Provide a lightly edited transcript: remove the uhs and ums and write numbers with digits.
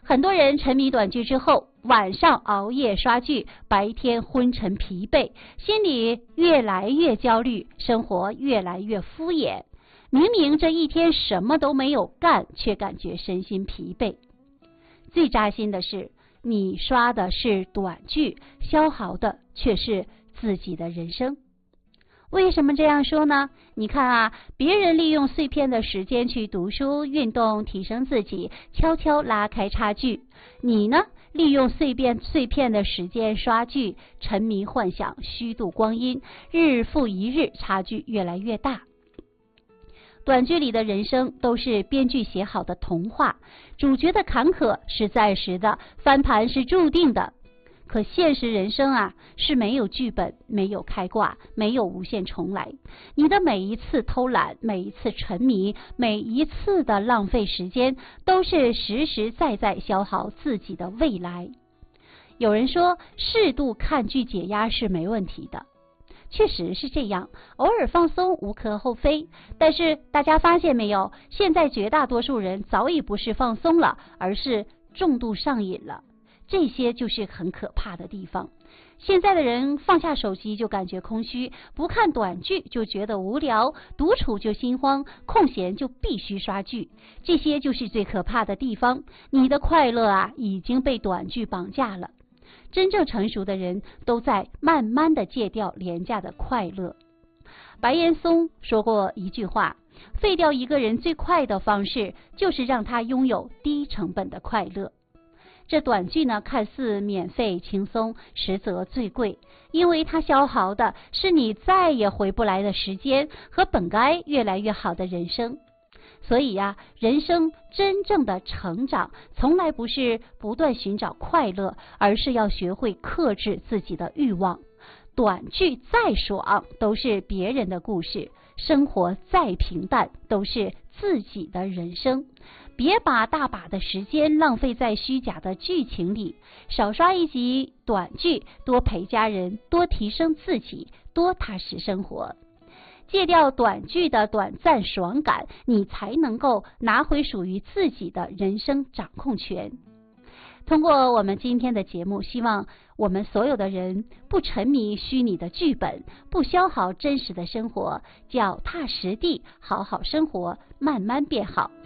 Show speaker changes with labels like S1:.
S1: 很多人沉迷短剧之后，晚上熬夜刷剧，白天昏沉疲惫，心里越来越焦虑，生活越来越敷衍。明明这一天什么都没有干，却感觉身心疲惫。最扎心的是，你刷的是短剧，消耗的却是自己的人生。为什么这样说呢？你看啊，别人利用碎片的时间去读书、运动，提升自己，悄悄拉开差距。你呢，利用碎片的时间刷剧，沉迷幻想，虚度光阴，日复一日，差距越来越大。短剧里的人生都是编剧写好的童话，主角的坎坷是暂时的，翻盘是注定的。可现实人生啊，是没有剧本，没有开挂，没有无限重来。你的每一次偷懒，每一次沉迷，每一次的浪费时间，都是实实在在消耗自己的未来。有人说，适度看剧解压是没问题的。确实是这样，偶尔放松无可厚非。但是大家发现没有，现在绝大多数人早已不是放松了，而是重度上瘾了。这些就是很可怕的地方。现在的人放下手机就感觉空虚，不看短剧就觉得无聊，独处就心慌，空闲就必须刷剧。这些就是最可怕的地方。你的快乐啊，已经被短剧绑架了。真正成熟的人都在慢慢的戒掉廉价的快乐。白岩松说过一句话，废掉一个人最快的方式，就是让他拥有低成本的快乐。这短剧呢，看似免费轻松，实则最贵，因为它消耗的是你再也回不来的时间和本该越来越好的人生。所以呀，人生真正的成长，从来不是不断寻找快乐，而是要学会克制自己的欲望。短剧再爽，都是别人的故事；生活再平淡，都是自己的人生。别把大把的时间浪费在虚假的剧情里，少刷一集短剧，多陪家人，多提升自己，多踏实生活。戒掉短剧的短暂爽感，你才能够拿回属于自己的人生掌控权。通过我们今天的节目，希望我们所有的人不沉迷虚拟的剧本，不消耗真实的生活，脚踏实地，好好生活，慢慢变好。